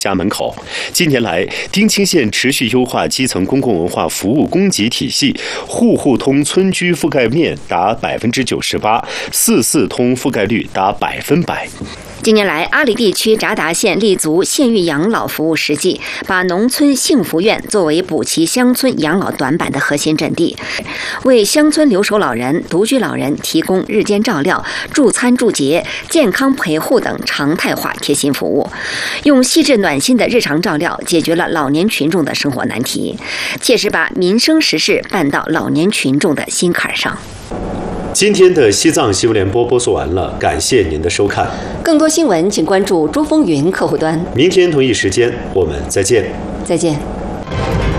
家门口。近年来，丁青县持续优化基层公共文化服务供给体系，户户通村居覆盖面达98%，4.4通覆盖率达100%。 近年来，阿里地区札达县立足县域养老服务实际，把农村幸福院作为补齐乡村养老短板的核心阵地，为乡村留守老人、独居老人提供日间照料、助餐助洁、健康陪护等常态化贴心服务，用细致暖心的日常照料解决了老年群众的生活难题，切实把民生实事办到老年群众的心坎上。 今天的西藏新闻联播播送完了，感谢您的收看。 更多新闻，请关注珠风云客户端。 明天同一时间，我们再见。 再见。